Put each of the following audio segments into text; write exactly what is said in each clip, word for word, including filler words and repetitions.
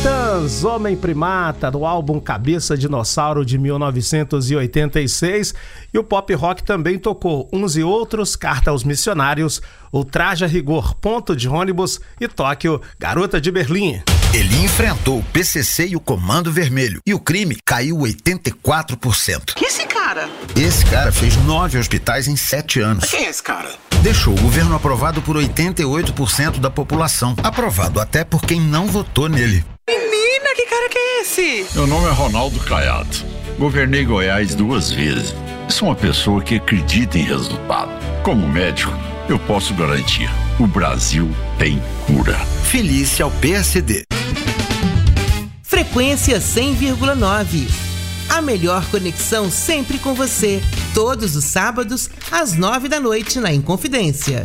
Titãs, Homem Primata, do álbum Cabeça Dinossauro de mil novecentos e oitenta e seis. E o pop rock também tocou Uns e Outros, Carta aos Missionários, O Traje a Rigor, Ponto de Ônibus e Tóquio, Garota de Berlim. Ele enfrentou o P C C e o Comando Vermelho e o crime caiu oitenta e quatro por cento. Quem é esse cara? Esse cara fez nove hospitais em sete anos. Quem é esse cara? Deixou o governo aprovado por oitenta e oito por cento da população. Aprovado até por quem não votou nele. Menina, que cara que é esse? Meu nome é Ronaldo Caiado. Governei Goiás duas vezes. Sou uma pessoa que acredita em resultado. Como médico, eu posso garantir: o Brasil tem cura. Felícia ao P S D. Frequência cem vírgula nove. A melhor conexão sempre com você. Todos os sábados, às nove da noite, na Inconfidência.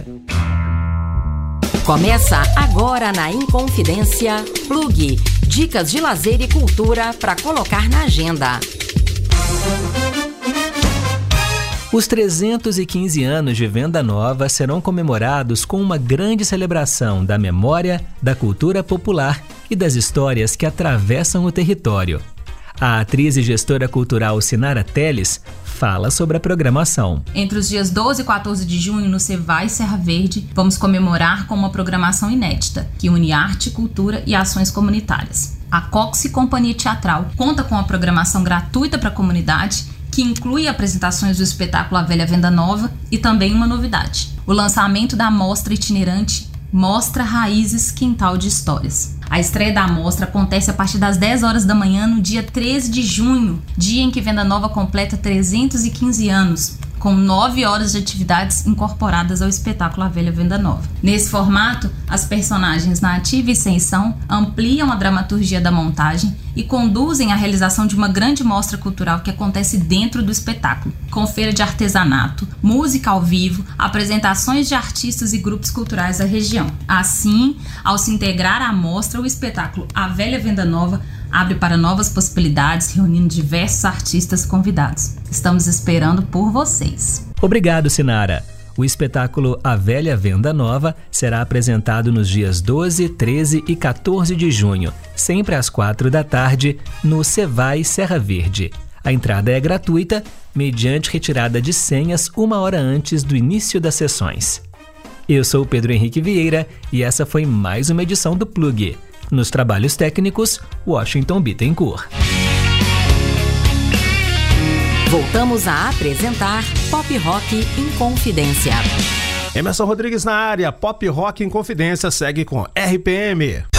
Começa agora na Inconfidência Plug. Dicas de lazer e cultura para colocar na agenda. Os trezentos e quinze anos de Venda Nova serão comemorados com uma grande celebração da memória, da cultura popular e das histórias que atravessam o território. A atriz e gestora cultural Sinara Teles fala sobre a programação. Entre os dias doze e quatorze de junho, no Cevai Serra Verde, vamos comemorar com uma programação inédita, que une arte, cultura e ações comunitárias. A Coxi Companhia Teatral conta com a programação gratuita para a comunidade, que inclui apresentações do espetáculo A Velha Venda Nova e também uma novidade: o lançamento da mostra itinerante Mostra Raízes Quintal de Histórias. A estreia da mostra acontece a partir das dez horas da manhã no dia treze de junho, dia em que Venda Nova completa trezentos e quinze anos, com nove horas de atividades incorporadas ao espetáculo A Velha Venda Nova. Nesse formato, as personagens na ativa e ascensão ampliam a dramaturgia da montagem e conduzem à realização de uma grande mostra cultural que acontece dentro do espetáculo, com feira de artesanato, música ao vivo, apresentações de artistas e grupos culturais da região. Assim, ao se integrar à mostra, o espetáculo A Velha Venda Nova abre para novas possibilidades, reunindo diversos artistas convidados. Estamos esperando por vocês. Obrigado, Sinara. O espetáculo A Velha Venda Nova será apresentado nos dias doze, treze e quatorze de junho, sempre às quatro da tarde, no Cevai Serra Verde. A entrada é gratuita, mediante retirada de senhas uma hora antes do início das sessões. Eu sou o Pedro Henrique Vieira e essa foi mais uma edição do Plug. Nos trabalhos técnicos, Washington Bittencourt. Voltamos a apresentar Pop Rock Inconfidência. Emerson Rodrigues na área, Pop Rock Inconfidência segue com R P M.